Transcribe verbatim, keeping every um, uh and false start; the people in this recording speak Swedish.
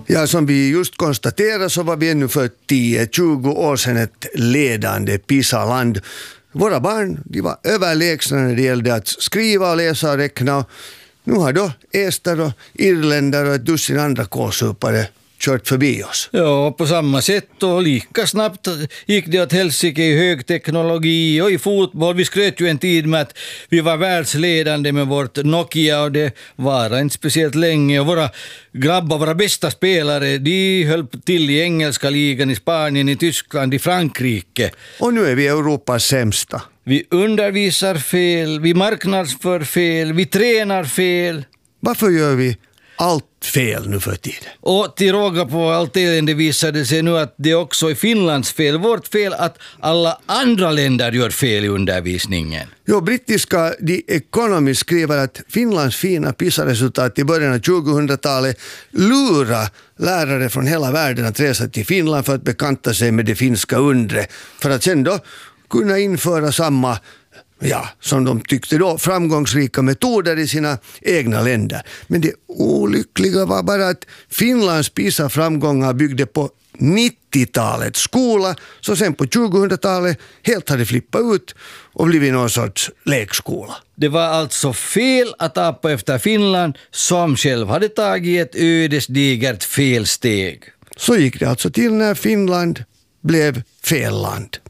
Ja, som vi just konstaterade så var vi ännu för tio till tjugo år sedan ett ledande PISA-land. Våra barn, de var överlägsna när det gällde att skriva och läsa och räkna. Nu har då ester och irländare och ett dussin andra kålsupare kört förbi oss. Ja, på samma sätt och lika snabbt gick det åt helsike i högteknologi och i fotboll. Vi skröt ju en tid med att vi var världsledande med vårt Nokia och det var inte speciellt länge. Och våra grabbar, våra bästa spelare, de höll till i engelska ligan, i Spanien, i Tyskland, i Frankrike. Och nu är vi Europas sämsta. Vi undervisar fel, vi marknadsför fel, vi tränar fel. Varför gör vi allt fel nu för tiden? Och till råga på allt elände visade sig nu att det också är Finlands fel. Vårt fel att alla andra länder gör fel i undervisningen. Jo, brittiska The Economist skriver att Finlands fina PISA-resultat i början av tjugohundratalet lurar lärare från hela världen att resa till Finland för att bekanta sig med det finska undret. För att sen då kunna införa samma, ja, som de tyckte då, framgångsrika metoder i sina egna länder. Men det olyckliga var bara att Finlands PISA-framgångar byggde på nittiotalets skola, så sen på tjugohundratalet helt hade flippat ut och blivit någon sorts lekskola. Det var alltså fel att apa efter Finland som själv hade tagit ett ödesdigert felsteg. Så gick det alltså till när Finland blev fel land.